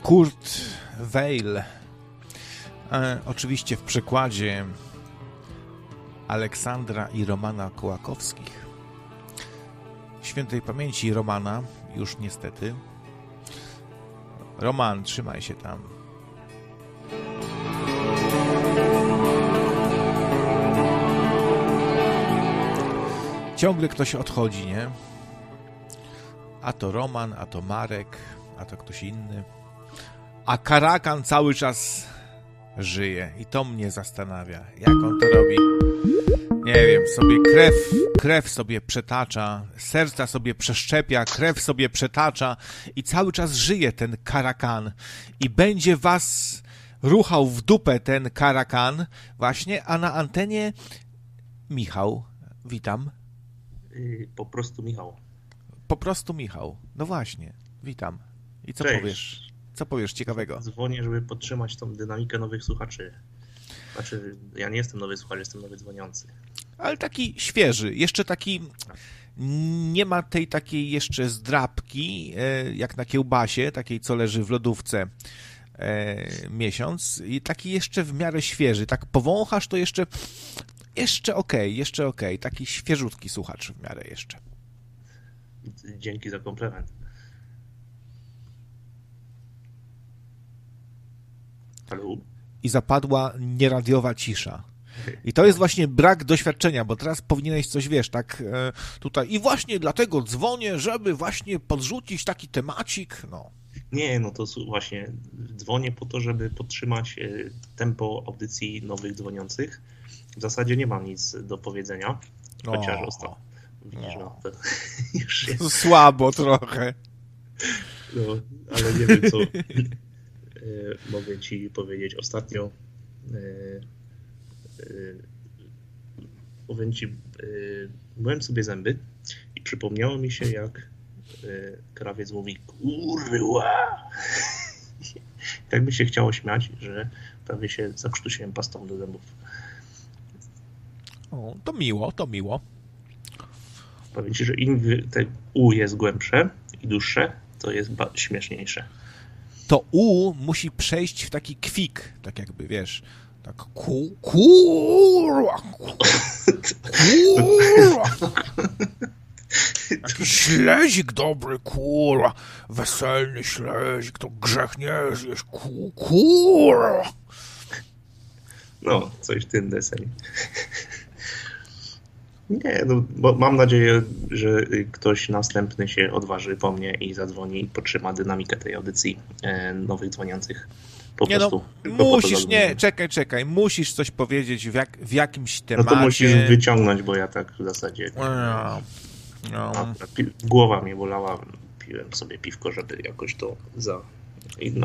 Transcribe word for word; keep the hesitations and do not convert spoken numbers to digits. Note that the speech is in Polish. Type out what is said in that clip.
Kurt Weill. E, oczywiście w przekładzie Aleksandra i Romana Kołakowskich. Świętej pamięci Romana, już niestety. Roman, trzymaj się tam. Ciągle ktoś odchodzi, nie? A to Roman, a to Marek, a to ktoś inny. A Karakan cały czas żyje i to mnie zastanawia. Jak on to robi? Nie wiem, sobie krew, krew sobie przetacza, serca sobie przeszczepia, krew sobie przetacza i cały czas żyje ten Karakan i będzie was ruchał w dupę ten Karakan właśnie, a na antenie Michał. Witam. Po prostu Michał. Po prostu Michał. No właśnie, witam. I co Cześć. powiesz? Co powiesz ciekawego? Dzwonię, żeby podtrzymać tą dynamikę nowych słuchaczy. Znaczy, ja nie jestem nowy słuchacz, jestem nowy dzwoniący. Ale taki świeży, jeszcze taki, nie ma tej takiej jeszcze zdrabki, jak na kiełbasie, takiej co leży w lodówce e, miesiąc i taki jeszcze w miarę świeży, tak powąchasz to jeszcze, jeszcze okej, okay, jeszcze okej, okay. Taki świeżutki słuchacz w miarę jeszcze. Dzięki za komplement. Halo? I zapadła nieradiowa cisza. I to jest właśnie brak doświadczenia, bo teraz powinieneś coś, wiesz, tak e, tutaj i właśnie dlatego dzwonię, żeby właśnie podrzucić taki temacik, no. Nie, no to właśnie dzwonię po to, żeby podtrzymać tempo audycji nowych dzwoniących. W zasadzie nie mam nic do powiedzenia, chociaż ostatnio. Widzisz, no, to już jest... Słabo trochę. No, ale nie wiem, co mogę ci powiedzieć. Ostatnio powiem ci, myłem sobie zęby i przypomniało mi się, jak krawiec mówi kurwa. Tak by się chciało śmiać, że prawie się zakrztusiłem pastą do zębów. O, to miło, to miło. Powiem ci, że im te U jest głębsze i dłuższe, to jest śmieszniejsze. To U musi przejść w taki kwik, tak jakby, wiesz, tak ku, kurwa, kurwa. Taki ślezik dobry, kurwa, weselny ślezik, to grzech nie zjeść, ku, kurwa. No, coś w tym deseń. Nie, no, bo mam nadzieję, że ktoś następny się odważy po mnie i zadzwoni i podtrzyma dynamikę tej audycji e, nowych dzwoniących. Po nie prostu. No, musisz, nie, czekaj, czekaj, musisz coś powiedzieć w, jak, w jakimś temacie. No to musisz wyciągnąć, bo ja tak w zasadzie... No, no. A, pi- głowa mnie bolała, piłem sobie piwko, żeby jakoś to za...